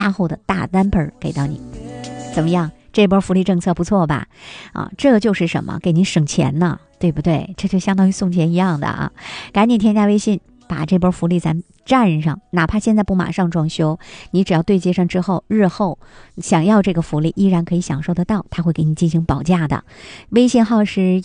大厚的大单本给到你。怎么样？这波福利政策不错吧？这就是什么？给您省钱呢，对不对？这就相当于送钱一样的啊！赶紧添加微信，把这波福利咱占上，哪怕现在不马上装修，你只要对接上之后，日后想要这个福利依然可以享受得到，他会给你进行保价的。微信号是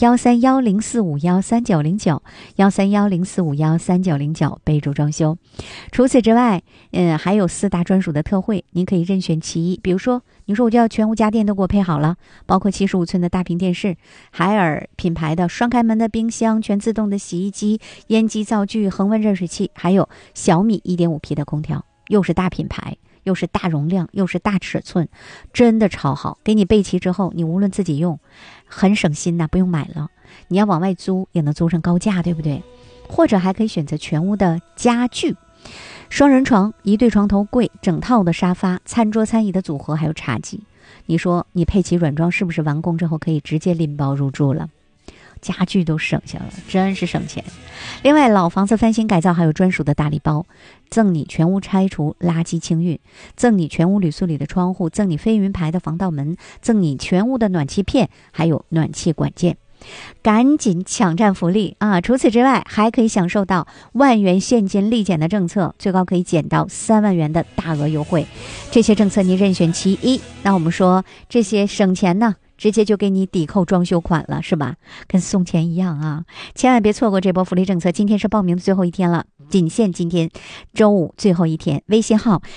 13104513909，13104513909，备注装修。除此之外，还有4大专属的特惠，您可以任选其一。比如说，你说我就要全屋家电都给我配好了，包括75寸的大屏电视，海尔品牌的双开门的冰箱，全自动的洗衣机，烟机灶具，恒温热水器，还有小米 1.5P 的空调，又是大品牌，又是大容量，又是大尺寸，真的超好。给你备齐之后，你无论自己用很省心不用买了，你要往外租也能租上高价，对不对？或者还可以选择全屋的家具，双人床，一对床头柜，整套的沙发，餐桌餐椅的组合，还有茶几。你说你配齐软装，是不是完工之后可以直接拎包入住了？家具都省下了，真是省钱。另外，老房子翻新改造还有专属的大礼包，赠你全屋拆除垃圾清运，赠你全屋铝塑里的窗户，赠你飞云牌的防盗门，赠你全屋的暖气片，还有暖气管件。赶紧抢占福利啊！除此之外，还可以享受到万元现金立减的政策，最高可以减到3万元的大额优惠。这些政策你任选其一，那我们说这些省钱呢，直接就给你抵扣装修款了，是吧？跟送钱一样啊！千万别错过这波福利政策，今天是报名的最后一天了，仅限今天周五最后一天。微信号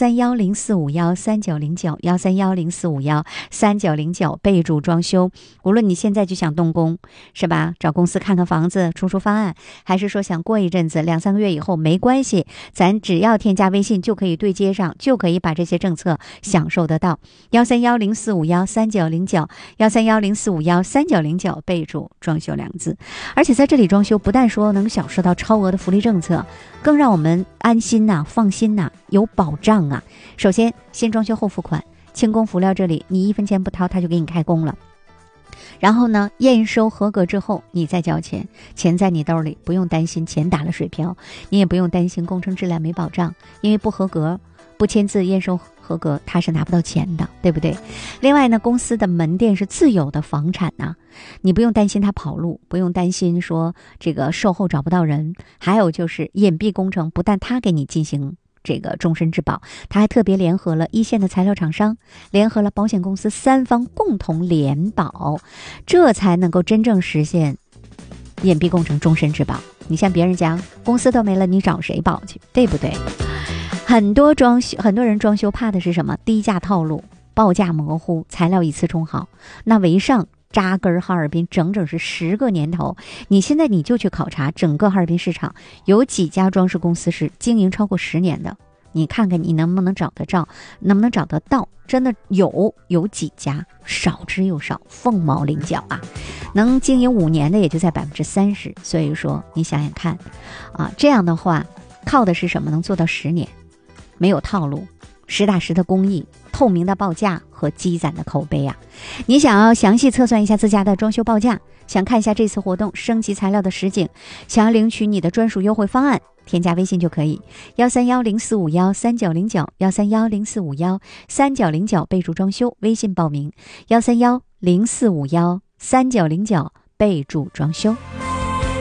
13104513909，13104513909，备注装修。无论你现在就想动工，是吧？找公司看看房子，出方案，还是说想过一阵子2-3个月以后，没关系，咱只要添加微信就可以对接上，就可以把这些政策享受得到。13104513909，13104513909，备注装修2个字。而且在这里装修，不但说能享受到超额的福利政策，更让我们安心放心有保障啊。首先，先装修后付款，轻工辅料这里你1分钱不掏，他就给你开工了。然后呢，验收合格之后你再交钱，钱在你兜里，不用担心钱打了水漂，你也不用担心工程质量没保障，因为不合格不签字验收合格他是拿不到钱的，对不对？另外呢，公司的门店是自有的房产你不用担心他跑路，不用担心说这个售后找不到人，还有就是隐蔽工程，不但他给你进行这个终身质保，他还特别联合了一线的材料厂商，联合了保险公司，3方共同联保，这才能够真正实现隐蔽工程终身质保。你像别人家公司都没了，你找谁保去，对不对？很多人装修怕的是什么？低价套路，报价模糊，材料一次冲好。那为上扎根哈尔滨整整是10个年头，你就去考察整个哈尔滨市场，有几家装饰公司是经营超过10年的，你看看你能不能找得到？真的有几家，少之又少，凤毛麟角能经营5年的也就在30%，所以说你想想看这样的话靠的是什么？能做到10年，没有套路，实打实的工艺，透明的报价和积攒的口碑你想要详细测算一下自家的装修报价，想看一下这次活动升级材料的实景，想要领取你的专属优惠方案，添加微信就可以，13104513909，13104513909，备注装修，微信报名，13104513909，备注装修。